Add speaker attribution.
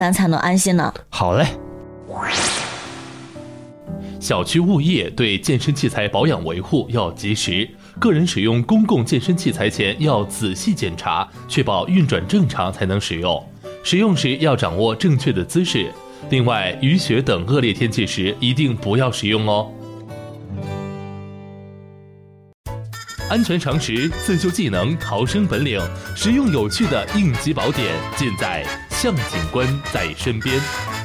Speaker 1: 咱才能安心呢。
Speaker 2: 好嘞。
Speaker 3: 小区物业对健身器材保养维护要及时，个人使用公共健身器材前要仔细检查，确保运转正常才能使用。使用时要掌握正确的姿势。另外，雨雪等恶劣天气时一定不要使用哦。安全常识、自救技能、逃生本领，实用有趣的应急宝典，尽在向警官在身边。